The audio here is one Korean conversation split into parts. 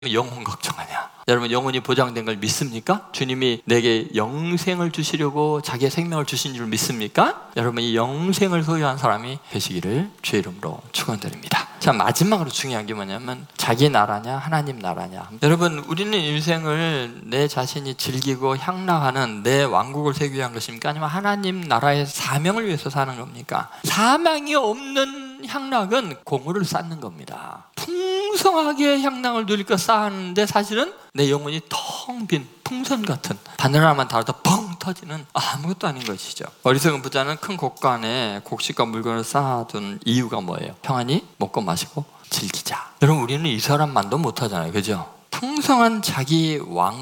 영혼 걱정하냐? 여러분, 영혼이 보장된 걸 믿습니까? 주님이 내게 영생을 주시려고 자기의 생명을 주신 줄 믿습니까? 여러분, 이 영생을 소유한 사람이 되시기를 주의 이름으로 축원드립니다. 자, 마지막으로 중요한 게 뭐냐면 자기 나라냐 하나님 나라냐. 여러분, 우리는 인생을 내 자신이 즐기고 향락하는 내 왕국을 세우기 위한 것입니까? 아니면 하나님 나라의 사명을 위해서 사는 겁니까? 사명이 없는 향락은 공허를 쌓는 겁니다. 풍성하게 향락을 누릴 것 쌓았는데 사실은 내 영혼이 텅 빈 풍선 같은, 바늘 하나만 닿아도 펑 터지는 아무것도 아닌 것이죠. 어리석은 부자는 큰 곡간에 곡식과 물건을 쌓아둔 이유가 뭐예요? 평안히 먹고 마시고 즐기자. 여러분, 우리는 이 사람만도 못하잖아요, 그죠? 풍성한 자기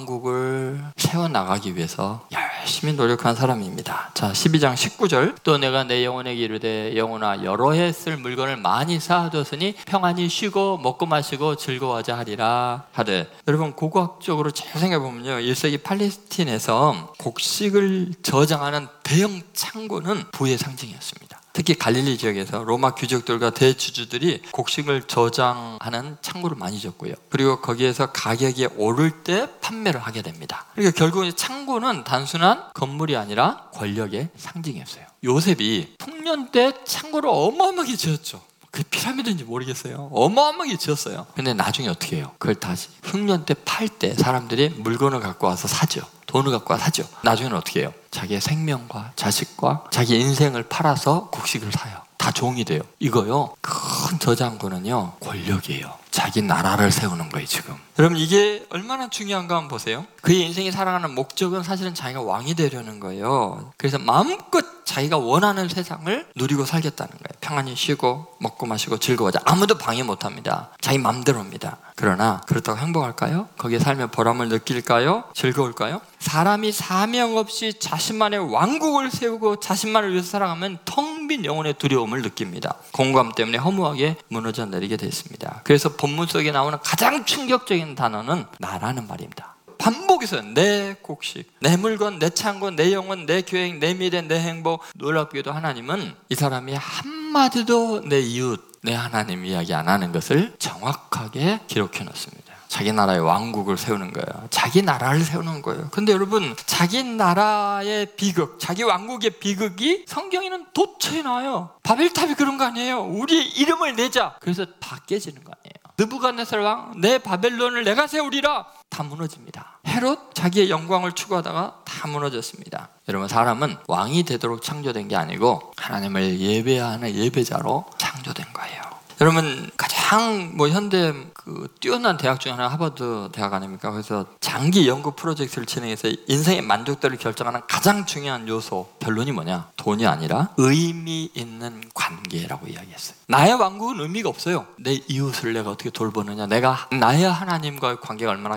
왕국을 세워나가기 위해서 열심히 노력한 사람입니다. 자, 12장 19절. 또 내가 내 영혼에게 이르되 영혼아, 여러 해 쓸 물건을 많이 쌓아뒀으니 평안히 쉬고 먹고 마시고 즐거워하자 하리라 하되. 여러분, 고고학적으로 잘 생각해보면요, 1세기 팔레스틴에서 곡식을 저장하는 대형 창고는 부의 상징이었습니다. 특히 갈릴리 지역에서 로마 귀족들과 대주주들이 곡식을 저장하는 창고를 많이 줬고요. 그리고 거기에서 가격이 오를 때 판매를 하게 됩니다. 그러니까 결국 창고는 단순한 건물이 아니라 권력의 상징이었어요. 요셉이 풍년 때 창고를 어마어마하게 지었죠. 그 피라미드인지 모르겠어요. 어마어마하게 지었어요. 근데 나중에 어떻게 해요? 그걸 다시 흉년 때 팔 때 사람들이 물건을 갖고 와서 사죠. 돈을 갖고 와서 사죠. 나중에는 어떻게 해요? 자기의 생명과 자식과 자기 인생을 팔아서 곡식을 사요. 다 종이 돼요. 이거요, 큰 저장고는요 권력이에요. 자기 나라를 세우는 거예요. 지금 여러분, 이게 얼마나 중요한가 한번 보세요. 그의 인생이 살아가는 목적은 사실은 자기가 왕이 되려는 거예요. 그래서 마음껏 자기가 원하는 세상을 누리고 살겠다는 거예요. 평안히 쉬고 먹고 마시고 즐거워하자. 아무도 방해 못합니다. 자기 맘대로입니다. 그러나 그렇다고 행복할까요? 거기에 살면 보람을 느낄까요? 즐거울까요? 사람이 사명 없이 자신만의 왕국을 세우고 자신만을 위해서 살아가면 텅 빈 영혼의 두려움을 느낍니다. 공감 때문에 허무하게 무너져 내리게 됐습니다. 그래서 본문 속에 나오는 가장 충격적인 단어는 나라는 말입니다. 반복해서 내 곡식, 내 물건, 내 창고, 내 영혼, 내 계획, 내 미래, 내 행복. 놀랍게도 하나님은 이 사람이 한마디도 내 이웃, 내 하나님 이야기 안 하는 것을 정확하게 기록해 놓습니다. 자기 나라의 왕국을 세우는 거예요. 자기 나라를 세우는 거예요. 근데 여러분, 자기 나라의 비극, 자기 왕국의 비극이 성경에는 도처에 나와요. 바벨탑이 그런 거 아니에요. 우리의 이름을 내자. 그래서 다 깨지는 거 아니에요. 느부갓네살 왕, 내 바벨론을 내가 세우리라. 다 무너집니다. 헤롯, 자기의 영광을 추구하다가 다 무너졌습니다. 여러분, 사람은 왕이 되도록 창조된 게 아니고 하나님을 예배하는 예배자로 창조된 거예요. 여러분, 가장 현대 뛰어난 대학 중에 하나 하버드 대학 아닙니까? 그래서 장기 연구 프로젝트를 진행해서 인생의 만족도를 결정하는 가장 중요한 요소, 결론이 뭐냐? 돈이 아니라 의미 있는 관계라고 이야기했어요. 나의 왕국은 의미가 없어요. 내 이웃을 내가 어떻게 돌보느냐, 내가 나의 하나님과의 관계가 얼마나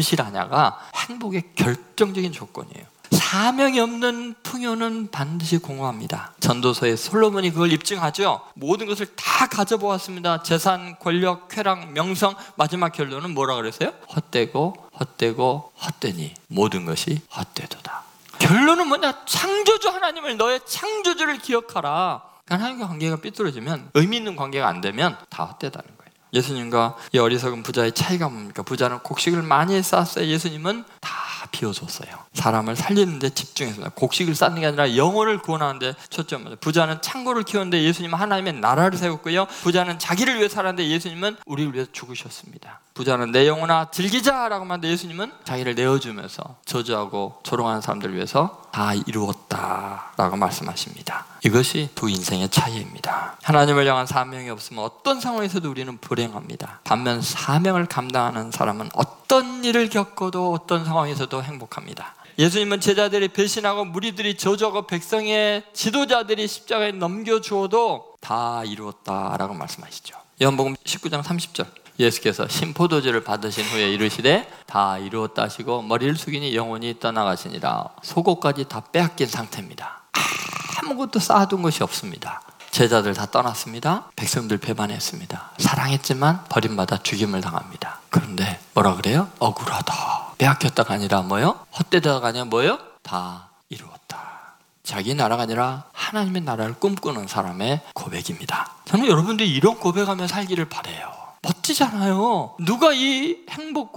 견실하냐가 행복의 결정적인 조건이에요. 사명이 없는 풍요는 반드시 공허합니다. 전도서에 솔로몬이 그걸 입증하죠. 모든 것을 다 가져보았습니다. 재산, 권력, 쾌락, 명성. 마지막 결론은 뭐라 그랬어요? 헛되고 헛되고 헛되니 모든 것이 헛되도다. 결론은 뭐냐? 창조주 하나님을, 너의 창조주를 기억하라. 하나님과 관계가 삐뚤어지면, 의미 있는 관계가 안 되면 다 헛되다는 거예요. 예수님과 이 어리석은 부자의 차이가 뭡니까? 부자는 곡식을 많이 쌓았어요. 예수님은 다 비워줬어요. 사람을 살리는 데 집중했습니다. 곡식을 쌓는 게 아니라 영혼을 구원하는 데 초점을. 부자는 창고를 키웠는데 예수님은 하나님의 나라를 세웠고요. 부자는 자기를 위해 살았는데 예수님은 우리를 위해서 죽으셨습니다. 부자는 내 영혼아 즐기자라고 말하는데 예수님은 자기를 내어주면서 저주하고 조롱하는 사람들을 위해서 다 이루었다라고 말씀하십니다. 이것이 두 인생의 차이입니다. 하나님을 향한 사명이 없으면 어떤 상황에서도 우리는 불행합니다. 반면 사명을 감당하는 사람은 어떤 일을 겪어도 어떤 상황에서도 행복합니다. 예수님은 제자들이 배신하고 무리들이 저주하고 백성의 지도자들이 십자가에 넘겨주어도 다 이루었다라고 말씀하시죠. 요한복음 19장 30절. 예수께서 신포도주를 받으신 후에 이르시되 다 이루었다 하시고 머리를 숙이니 영혼이 떠나가시니라. 속옷까지 다 빼앗긴 상태입니다. 아무것도 쌓아둔 것이 없습니다. 제자들 다 떠났습니다. 백성들 배반했습니다. 사랑했지만 버림받아 죽임을 당합니다. 그런데 뭐라 그래요? 억울하다. 빼앗겼다가 아니라 뭐요? 헛되다가 아니라 뭐요? 다 이루었다. 자기 나라가 아니라 하나님의 나라를 꿈꾸는 사람의 고백입니다. 저는 여러분들이 이런 고백하며 살기를 바라요. 멋지잖아요. 누가 이 행복과